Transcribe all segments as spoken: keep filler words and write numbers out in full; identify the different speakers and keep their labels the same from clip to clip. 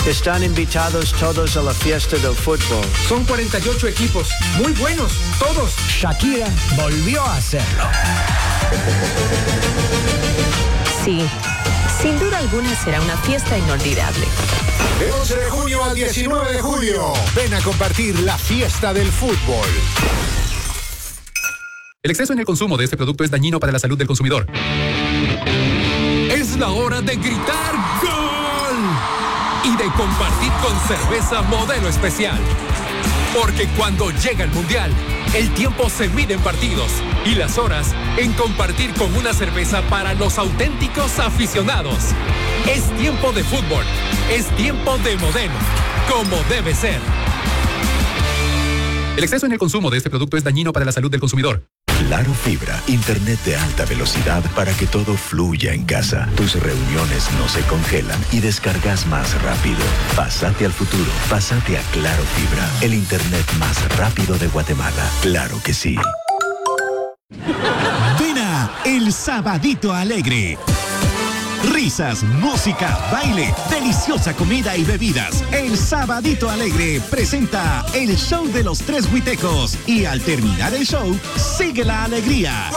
Speaker 1: Están invitados todos a la fiesta del fútbol.
Speaker 2: Son cuarenta y ocho equipos, muy buenos, todos.
Speaker 3: Shakira volvió a hacerlo.
Speaker 4: Sí, sin duda alguna será una fiesta inolvidable.
Speaker 5: Del once de junio al diecinueve de julio, ven a compartir la fiesta del fútbol.
Speaker 6: El exceso en el consumo de este producto es dañino para la salud del consumidor. Es la hora de gritar ¡Gol! Y de compartir con cerveza Modelo Especial. Porque cuando llega el Mundial, el tiempo se mide en partidos y las horas en compartir con una cerveza para los auténticos aficionados. Es tiempo de fútbol, es tiempo de Modelo, como debe ser. El exceso en el consumo de este producto es dañino para la salud del consumidor.
Speaker 7: Claro Fibra, internet de alta velocidad para que todo fluya en casa. Tus reuniones no se congelan y descargas más rápido. Pásate al futuro, pásate a Claro Fibra, el internet más rápido de Guatemala. Claro que sí.
Speaker 8: Ven a El Sabadito Alegre. Risas, música, baile, deliciosa comida y bebidas. El Sabadito Alegre presenta el show de los tres huitecos. Y al terminar el show, sigue la alegría.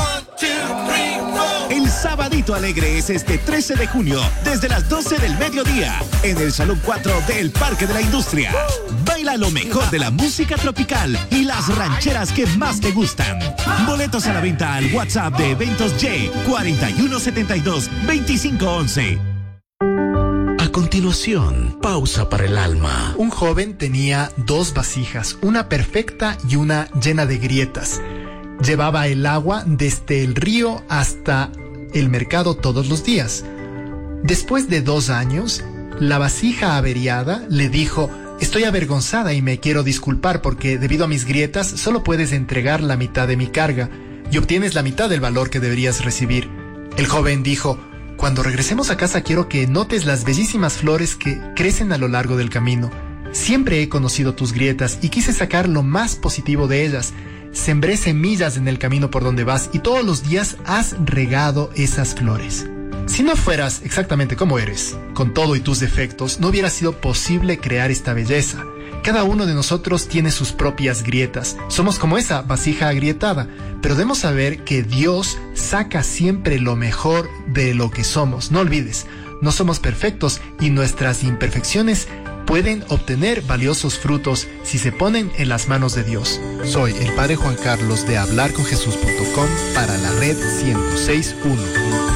Speaker 8: El Sabadito Alegre es este trece de junio, desde las doce del mediodía, en el Salón cuatro del Parque de la Industria. Baila lo mejor de la música tropical y las rancheras que más te gustan. Boletos a la venta al WhatsApp de Eventos Y, cuarenta y uno setenta y dos, veinticinco once.
Speaker 9: A continuación, pausa para el alma.
Speaker 10: Un joven tenía dos vasijas, una perfecta y una llena de grietas. Llevaba el agua desde el río hasta el mercado todos los días. Después de dos años, la vasija averiada le dijo: estoy avergonzada y me quiero disculpar porque debido a mis grietas solo puedes entregar la mitad de mi carga y obtienes la mitad del valor que deberías recibir. El joven dijo: cuando regresemos a casa quiero que notes las bellísimas flores que crecen a lo largo del camino. Siempre he conocido tus grietas y quise sacar lo más positivo de ellas. Sembré semillas en el camino por donde vas y todos los días has regado esas flores. Si no fueras exactamente como eres, con todo y tus defectos, no hubiera sido posible crear esta belleza. Cada uno de nosotros tiene sus propias grietas. Somos como esa vasija agrietada, pero debemos saber que Dios saca siempre lo mejor de lo que somos. No olvides, no somos perfectos y nuestras imperfecciones pueden obtener valiosos frutos si se ponen en las manos de Dios. Soy el Padre Juan Carlos de hablar con jesús punto com para la red ciento seis punto uno.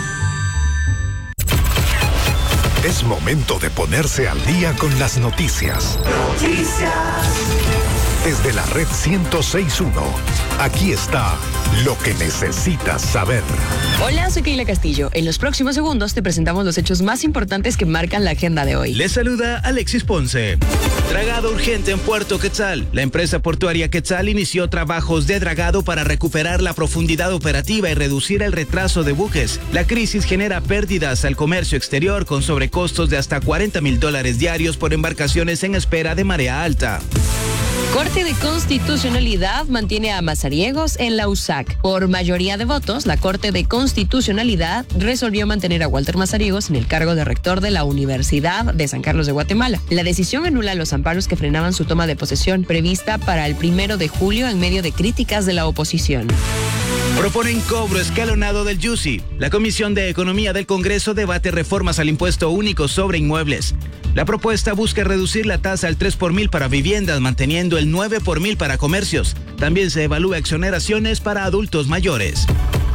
Speaker 5: Es momento de ponerse al día con las noticias.
Speaker 11: Noticias.
Speaker 5: Desde la red ciento seis punto uno, aquí está lo que necesitas saber.
Speaker 12: Hola, soy Keila Castillo. En los próximos segundos te presentamos los hechos más importantes que marcan la agenda de hoy.
Speaker 13: Les saluda Alexis Ponce. Dragado urgente en Puerto Quetzal. La empresa portuaria Quetzal inició trabajos de dragado para recuperar la profundidad operativa y reducir el retraso de buques. La crisis genera pérdidas al comercio exterior con sobrecostos de hasta cuarenta mil dólares diarios por embarcaciones en espera de marea alta.
Speaker 12: Corte de Constitucionalidad mantiene a Mazariegos en la U S A C. Por mayoría de votos, la Corte de Constitucionalidad resolvió mantener a Walter Mazariegos en el cargo de rector de la Universidad de San Carlos de Guatemala. La decisión anula los amparos que frenaban su toma de posesión, prevista para el primero de julio en medio de críticas de la oposición.
Speaker 13: Proponen cobro escalonado del YUSI. La Comisión de Economía del Congreso debate reformas al impuesto único sobre inmuebles. La propuesta busca reducir la tasa al tres por mil para viviendas, manteniendo el nueve por mil para comercios. También se evalúa exoneraciones para adultos mayores.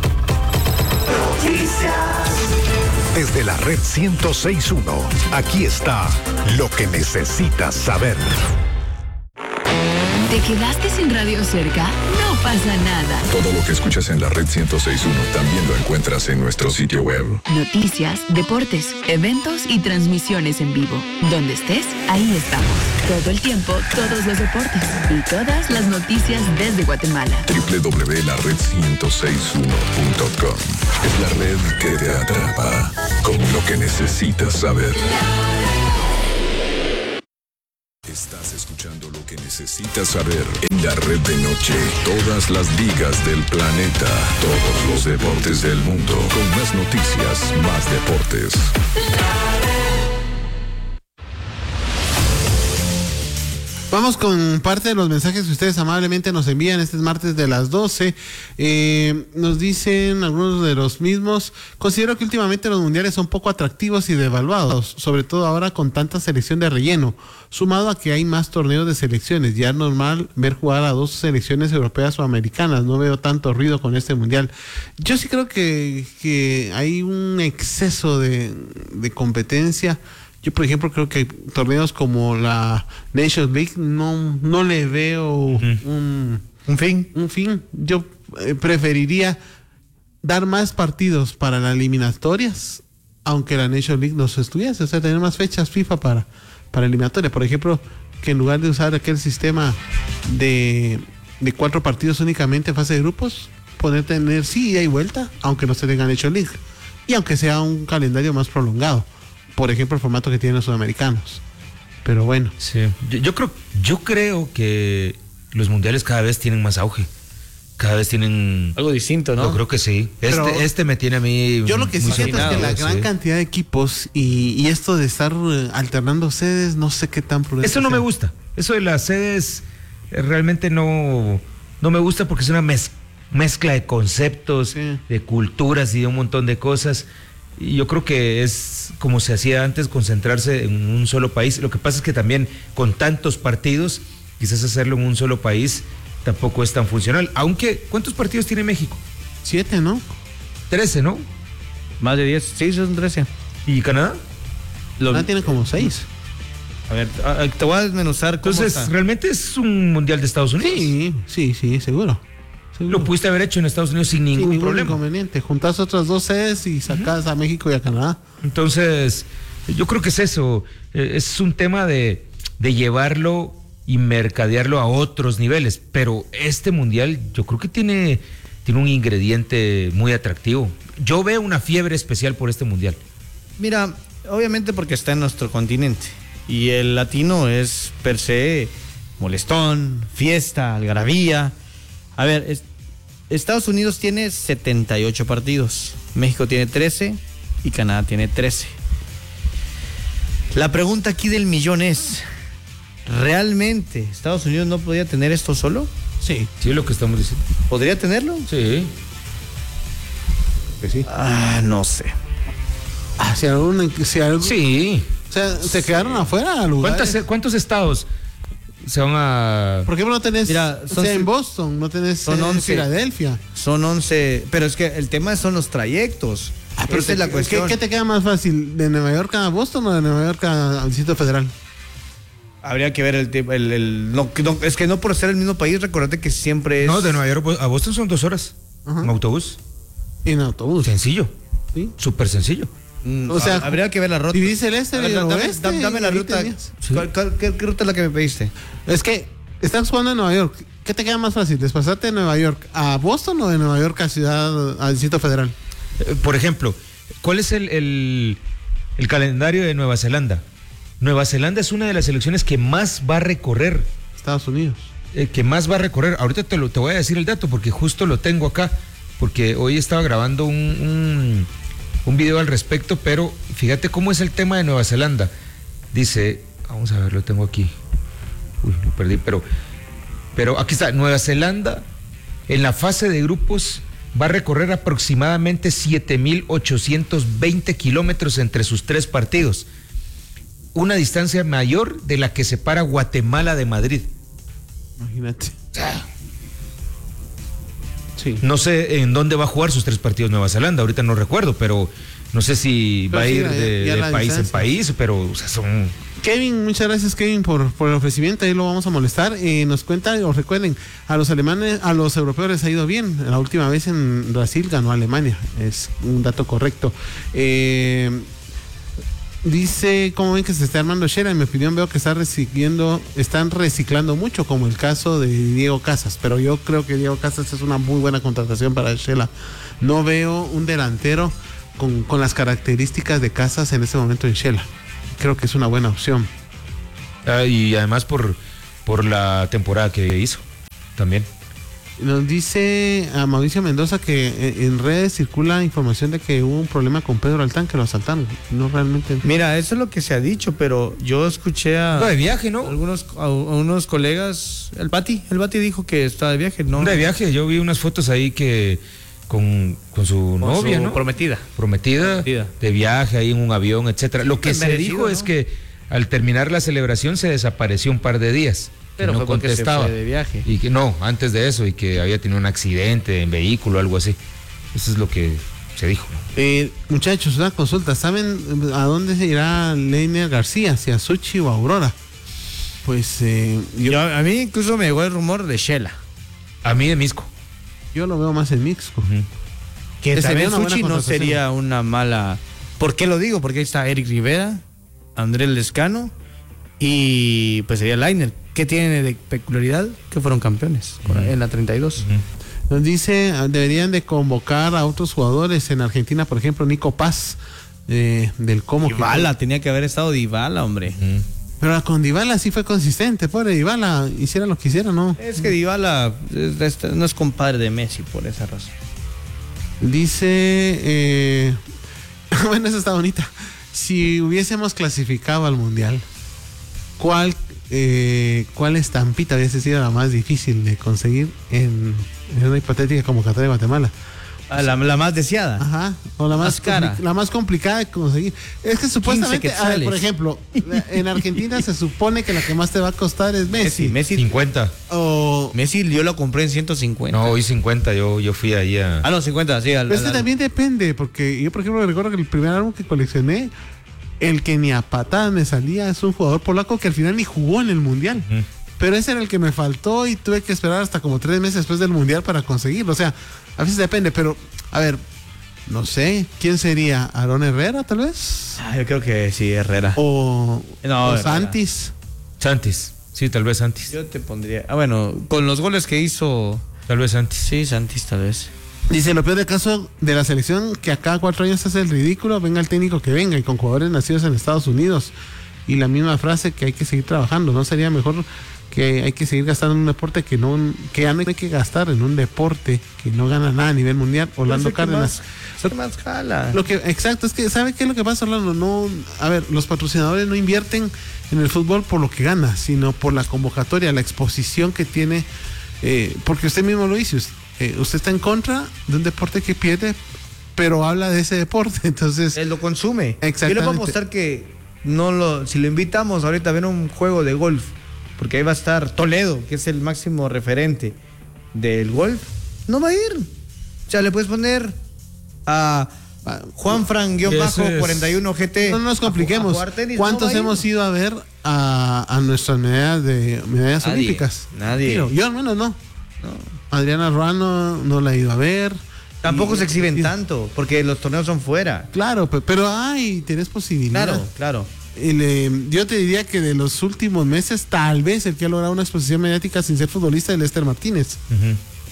Speaker 5: Desde la red ciento seis punto uno, aquí está lo que necesitas saber.
Speaker 14: ¿Te quedaste sin radio cerca? No pasa nada.
Speaker 15: Todo lo que escuchas en la red ciento seis punto uno también lo encuentras en nuestro sitio web.
Speaker 14: Noticias, deportes, eventos y transmisiones en vivo. Donde estés, ahí estamos. Todo el tiempo, todos los deportes y todas las noticias desde Guatemala.
Speaker 15: doble u doble u doble u punto la red ciento seis punto uno punto com es la red que te atrapa con lo que necesitas saber. Estás escuchando lo que necesitas saber en la red de noche. Todas las ligas del planeta, todos los deportes del mundo, con más noticias, más deportes.
Speaker 11: Vamos con parte de los mensajes que ustedes amablemente nos envían este martes de las doce. Eh, nos dicen algunos de los mismos: considero que últimamente los mundiales son poco atractivos y devaluados, sobre todo ahora con tanta selección de relleno, sumado a que hay más torneos de selecciones. Ya es normal ver jugar a dos selecciones europeas o americanas. No veo tanto ruido con este mundial. Yo sí creo que, que hay un exceso de, de competencia. Yo, por ejemplo, creo que torneos como la Nations League no, no le veo uh-huh. un,
Speaker 3: un fin.
Speaker 11: Un fin. Yo eh, preferiría dar más partidos para las eliminatorias, aunque la Nations League no se estuviese, o sea, tener más fechas FIFA para, para eliminatorias. Por ejemplo, que en lugar de usar aquel sistema de, de cuatro partidos únicamente en fase de grupos, poder tener sí ida y vuelta, aunque no se tenga Nations League, y aunque sea un calendario más prolongado. Por ejemplo, el formato que tienen los sudamericanos. Pero bueno.
Speaker 16: Sí. Yo, yo creo, yo creo que los mundiales cada vez tienen más auge. Cada vez tienen
Speaker 3: algo distinto, ¿no?
Speaker 16: Yo creo que sí. Este, Pero este me tiene a mí.
Speaker 11: Yo lo que sí siento es que la gran
Speaker 16: sí.
Speaker 11: cantidad de equipos y, y esto de estar alternando sedes, no sé qué tan prudente.
Speaker 16: Eso no
Speaker 11: sea.
Speaker 16: me gusta. Eso de las sedes eh, realmente no, no me gusta porque es una mez, mezcla de conceptos, sí. de culturas y de un montón de cosas. Y yo creo que es como se hacía antes, concentrarse en un solo país. Lo que pasa es que también con tantos partidos, quizás hacerlo en un solo país tampoco es tan funcional. Aunque, ¿cuántos partidos tiene México?
Speaker 11: Siete, ¿no?
Speaker 16: Trece, ¿no?
Speaker 3: Más de diez, sí, son trece.
Speaker 16: ¿Y Canadá?
Speaker 11: Canadá tiene como seis.
Speaker 3: A ver, te voy a desmenuzar cómo
Speaker 16: Entonces,
Speaker 3: está.
Speaker 16: ¿realmente es un mundial de Estados Unidos?
Speaker 11: Sí, sí, sí, seguro.
Speaker 16: Lo pudiste haber hecho en Estados Unidos sin ningún,
Speaker 11: sin ningún
Speaker 16: problema.
Speaker 11: inconveniente. Juntás otras dos sedes y sacás uh-huh. a México y a Canadá.
Speaker 16: Entonces, yo creo que es eso. Eh, es un tema de, de llevarlo y mercadearlo a otros niveles. Pero este mundial, yo creo que tiene, tiene un ingrediente muy atractivo. Yo veo una fiebre especial por este mundial.
Speaker 3: Mira, obviamente porque está en nuestro continente. Y el latino es per se molestón, fiesta, algarabía. A ver, es, Estados Unidos tiene setenta y ocho partidos, México tiene trece y Canadá tiene trece. La pregunta aquí del millón es, ¿realmente Estados Unidos no podría tener esto solo?
Speaker 11: Sí.
Speaker 16: Sí, es lo que estamos diciendo.
Speaker 3: ¿Podría tenerlo?
Speaker 16: Sí.
Speaker 11: Pues sí.
Speaker 3: Ah, no sé.
Speaker 11: Ah, si algún, si algún,
Speaker 16: sí.
Speaker 11: O sea, se quedaron afuera lugares.
Speaker 16: ¿Cuántos, ¿Cuántos estados se van a...?
Speaker 11: ¿Por qué no tenés,
Speaker 3: Mira,
Speaker 11: son, o sea, en Boston, no tenés
Speaker 3: son
Speaker 11: en
Speaker 3: once,
Speaker 11: Filadelfia?
Speaker 3: Son once, pero es que el tema son los trayectos.
Speaker 11: Ah, pero
Speaker 3: Esa es la cuestión.
Speaker 11: ¿qué, ¿Qué te queda más fácil, de Nueva York a Boston o de Nueva York al Distrito Federal?
Speaker 3: Habría que ver el tipo, el, el no, no, es que no por ser el mismo país, recordate que siempre es...
Speaker 16: No, de Nueva York a Boston son dos horas. Ajá. En autobús.
Speaker 11: En autobús.
Speaker 16: Sencillo.
Speaker 11: Sí.
Speaker 16: Súper sencillo.
Speaker 3: Mm, o sea, habría que ver la ruta.
Speaker 11: Dividís el este y el oeste.
Speaker 3: Dame, dame la ruta. Sí. ¿Cuál, cuál, qué, ¿Qué ruta es la que me pediste?
Speaker 11: Es que estás jugando en Nueva York. ¿Qué te queda más fácil? ¿Desplazarte de Nueva York a Boston o de Nueva York a Ciudad, al Distrito Federal?
Speaker 16: Eh, por ejemplo, ¿cuál es el, el, el calendario de Nueva Zelanda? Nueva Zelanda es una de las selecciones que más va a recorrer.
Speaker 11: Estados Unidos.
Speaker 16: Eh, que más va a recorrer. Ahorita te, lo, te voy a decir el dato porque justo lo tengo acá. Porque hoy estaba grabando un, un, un video al respecto, pero fíjate cómo es el tema de Nueva Zelanda. Dice, vamos a ver, lo tengo aquí. Uy, lo perdí, pero, pero aquí está. Nueva Zelanda en la fase de grupos va a recorrer aproximadamente siete mil ochocientos veinte kilómetros entre sus tres partidos. Una distancia mayor de la que separa Guatemala de Madrid.
Speaker 11: Imagínate.
Speaker 16: Sí. No sé en dónde va a jugar sus tres partidos Nueva Zelanda, ahorita no recuerdo, pero no sé si pero va sí, a ir de, ya, ya de país distancia. en país, pero o sea, son...
Speaker 11: Kevin, muchas gracias Kevin por, por el ofrecimiento, ahí lo vamos a molestar. Eh, nos cuenta, os recuerden, a los alemanes, a los europeos les ha ido bien. La última vez en Brasil ganó Alemania, es un dato correcto. Eh... Dice, ¿cómo ven que se está armando Shela? En mi opinión veo que está reciclando, están reciclando mucho, como el caso de Diego Casas, pero yo creo que Diego Casas es una muy buena contratación para Shela. No veo un delantero con, con las características de Casas en este momento en Shela. Creo que es una buena opción.
Speaker 16: Ah, y además por, por la temporada que hizo también.
Speaker 11: Nos dice a Mauricio Mendoza que en redes circula información de que hubo un problema con Pedro Altán, que lo asaltaron. No realmente.
Speaker 3: Mira, eso es lo que se ha dicho, pero yo escuché a.
Speaker 16: No, de viaje, ¿no?
Speaker 3: Algunos, a, a unos colegas. El Bati, el Bati dijo que está de viaje, ¿no?
Speaker 16: De viaje, yo vi unas fotos ahí que. Con, con su
Speaker 3: con
Speaker 16: novia,
Speaker 3: su
Speaker 16: ¿no?
Speaker 3: Prometida.
Speaker 16: prometida. Prometida. De viaje ahí en un avión, etcétera. Lo que se dijo ¿no? es que al terminar la celebración se desapareció un par de días.
Speaker 3: Pero
Speaker 16: no
Speaker 3: fue porque
Speaker 16: contestaba.
Speaker 3: se fue de viaje.
Speaker 16: Y que no, antes de eso, y que había tenido un accidente en vehículo o algo así. Eso es lo que se dijo.
Speaker 11: Eh, muchachos, una consulta. ¿Saben a dónde se irá Leiner García? ¿Si a Sochi o a Aurora? Pues eh, yo,
Speaker 3: yo, a mí incluso me llegó el rumor de Shela.
Speaker 16: A mí de Misco.
Speaker 11: Yo lo veo más en Mixco. Uh-huh.
Speaker 3: Que
Speaker 11: Ese
Speaker 3: también Sochi no sería una mala. ¿Por qué lo digo? Porque ahí está Eric Rivera, Andrés Lescano y pues sería Leiner. ¿Qué tiene de peculiaridad? Que fueron campeones uh-huh. en la treinta y dos.
Speaker 11: Uh-huh. Nos dice, deberían de convocar a otros jugadores en Argentina, por ejemplo, Nico Paz, eh, del Como.
Speaker 3: Dybala, que... tenía que haber estado Dybala, hombre.
Speaker 11: Uh-huh. Pero con Dybala sí fue consistente, pobre Dybala, hiciera lo que hiciera, ¿no?
Speaker 3: Es que Dybala es, es, no es compadre de Messi, por esa razón.
Speaker 11: Dice, eh... bueno, esa está bonita. Si hubiésemos clasificado al Mundial, ¿cuál... Eh, ¿cuál estampita hubiese sido la más difícil de conseguir en, en una hipotética convocatoria de Guatemala?
Speaker 3: Ah, la, la más deseada.
Speaker 11: Ajá. O la más, más cara. La más complicada de conseguir. Es que supuestamente, a ver, por ejemplo, en Argentina se supone que la que más te va a costar es Messi.
Speaker 3: Messi, Messi
Speaker 16: cincuenta.
Speaker 11: O...
Speaker 3: Messi yo lo compré en ciento cincuenta.
Speaker 16: No, hoy cincuenta, yo, yo fui ahí a...
Speaker 3: Ah, no, cincuenta, sí. Al,
Speaker 11: Pero es que
Speaker 3: al,
Speaker 11: también depende, porque yo, por ejemplo, recuerdo que el primer álbum que coleccioné, el que ni a patadas me salía, es un jugador polaco que al final ni jugó en el Mundial. Uh-huh. Pero ese era el que me faltó y tuve que esperar hasta como tres meses después del Mundial para conseguirlo. O sea, a veces depende, pero, a ver, no sé, ¿quién sería? ¿Aarón Herrera, tal vez?
Speaker 3: Ah, yo creo que sí, Herrera.
Speaker 11: O,
Speaker 3: no,
Speaker 11: o
Speaker 3: Herrera.
Speaker 11: Santis.
Speaker 16: Santis, sí, tal vez Santis.
Speaker 3: Yo te pondría, ah, bueno, con los goles que hizo...
Speaker 16: Tal vez Santis.
Speaker 3: Sí, Santis, tal vez.
Speaker 11: Dice, lo peor del caso de la selección, que a cada cuatro años hace el ridículo, venga el técnico que venga, y con jugadores nacidos en Estados Unidos. Y la misma frase, que hay que seguir trabajando. ¿No sería mejor que hay que seguir gastando en un deporte que no, que ya no hay que gastar en un deporte que no gana nada a nivel mundial? Orlando Cárdenas.
Speaker 3: ¿Qué más jala?
Speaker 11: Lo que, exacto, es que, ¿sabe qué es lo que pasa, Orlando? No, a ver, los patrocinadores no invierten en el fútbol por lo que gana, sino por la convocatoria, la exposición que tiene, eh, porque usted mismo lo dice, usted, Eh, usted está en contra de un deporte que pierde, pero habla de ese deporte, entonces...
Speaker 3: Él lo consume.
Speaker 11: Exactamente.
Speaker 3: Yo le puedo apostar que no lo, si lo invitamos ahorita a ver un juego de golf, porque ahí va a estar Toledo, que es el máximo referente del golf, no va a ir. O sea, le puedes poner a Juan Fran cuarenta y uno G T.
Speaker 11: No nos compliquemos. A, a tenis, ¿Cuántos no hemos ido a ver a, a nuestras medallas de medallas
Speaker 3: nadie,
Speaker 11: olímpicas?
Speaker 3: Nadie.
Speaker 11: Yo, yo al menos no.
Speaker 3: No.
Speaker 11: Adriana Ruano no la he ido a ver.
Speaker 3: Tampoco
Speaker 11: y,
Speaker 3: se exhiben
Speaker 11: y,
Speaker 3: tanto, porque los torneos son fuera.
Speaker 11: Claro, pero, pero ay, tienes posibilidad.
Speaker 3: Claro, claro.
Speaker 11: El, eh, yo te diría que de los últimos meses, tal vez el que ha logrado una exposición mediática sin ser futbolista es Lester Martínez.
Speaker 16: Uh-huh.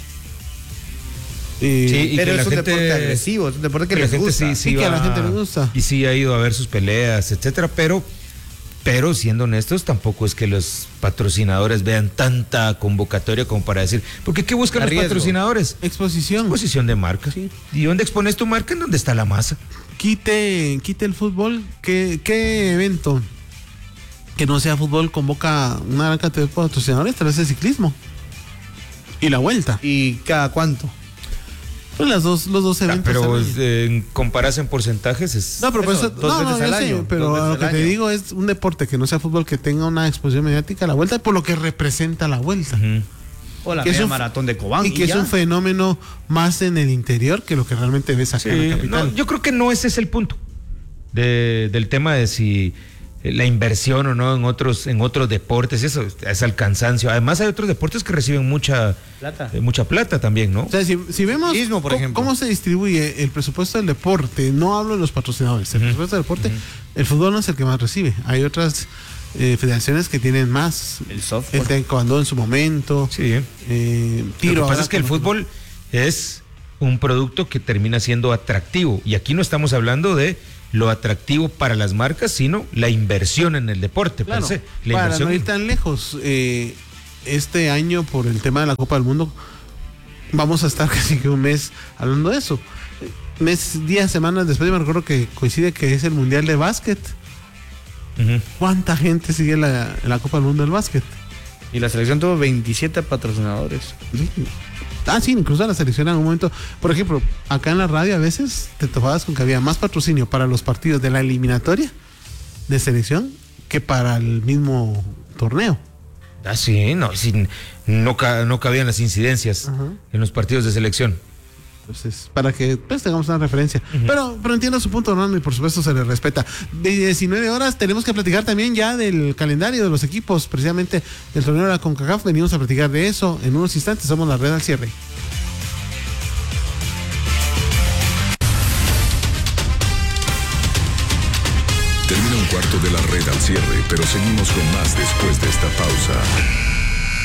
Speaker 11: Eh,
Speaker 3: sí, y pero es un gente, deporte agresivo, es un deporte que, que les
Speaker 16: gente
Speaker 3: gusta.
Speaker 16: Sí, sí
Speaker 11: y que
Speaker 16: va,
Speaker 11: a la gente le gusta.
Speaker 16: Y sí ha ido a ver sus peleas, etcétera, pero... Pero siendo honestos, tampoco es que los patrocinadores vean tanta convocatoria como para decir, porque ¿qué buscan los patrocinadores?
Speaker 11: Exposición.
Speaker 16: Exposición de marca. Sí. ¿Y dónde expones tu marca? ¿En dónde está la masa?
Speaker 11: Quite, quite el fútbol. ¿Qué, qué evento que no sea fútbol convoca una gran cantidad de patrocinadores? Tal vez el ciclismo. Y la vuelta.
Speaker 3: ¿Y cada cuánto?
Speaker 11: Pues las dos, los dos eventos.
Speaker 16: Ah, pero eh, en compararse en porcentajes es...
Speaker 11: No, pero por eso,
Speaker 3: dos
Speaker 11: no,
Speaker 3: veces
Speaker 11: no,
Speaker 3: al
Speaker 11: sé,
Speaker 3: año,
Speaker 11: pero lo que te digo es un deporte que no sea fútbol, que tenga una exposición mediática, la vuelta, por lo que representa la vuelta.
Speaker 3: Uh-huh. O la media maratón de Cobán.
Speaker 11: Y que y es un fenómeno más en el interior que lo que realmente ves acá sí, en la capital.
Speaker 16: No, yo creo que no ese es el punto de, del tema de si la inversión o no en otros en otros deportes, eso es al cansancio. Además hay otros deportes que reciben mucha
Speaker 3: plata,
Speaker 16: eh, mucha plata también, ¿no?
Speaker 11: O sea, si, si vemos
Speaker 3: Mismo, por
Speaker 11: cómo, cómo se distribuye el presupuesto del deporte, no hablo de los patrocinadores, el uh-huh. presupuesto del deporte, uh-huh. el fútbol no es el que más recibe. Hay otras eh, federaciones que tienen más.
Speaker 3: El software.
Speaker 11: El taekwondo en su momento.
Speaker 16: Sí.
Speaker 11: Eh, tiro.
Speaker 16: Lo que pasa es que el fútbol es un producto que termina siendo atractivo. Y aquí no estamos hablando de lo atractivo para las marcas, sino la inversión en el deporte.
Speaker 11: Claro,
Speaker 16: per se. La
Speaker 11: para
Speaker 16: inversión...
Speaker 11: no ir tan lejos, eh, este año por el tema de la Copa del Mundo, vamos a estar casi que un mes hablando de eso. Mes, días, semanas después, yo me recuerdo que coincide que es el Mundial de Básquet. Uh-huh. ¿Cuánta gente sigue la, la Copa del Mundo del Básquet?
Speaker 3: Y la selección tuvo veintisiete patrocinadores.
Speaker 11: Sí. Ah, sí, incluso la selección en algún momento. Por ejemplo, acá en la radio a veces te topabas con que había más patrocinio para los partidos de la eliminatoria de selección que para el mismo torneo.
Speaker 16: Ah, sí, no, sí, no, no cabían las incidencias uh-huh. en los partidos de selección.
Speaker 11: Entonces, para que pues tengamos una referencia. Uh-huh. Pero, pero entiendo su punto, Hernando, y por supuesto se le respeta. De diecinueve horas tenemos que platicar también ya del calendario de los equipos, precisamente del torneo de la CONCACAF. Venimos a platicar de eso en unos instantes. Somos la Red al Cierre.
Speaker 15: Termina un cuarto de la Red al Cierre, pero seguimos con más después de esta pausa.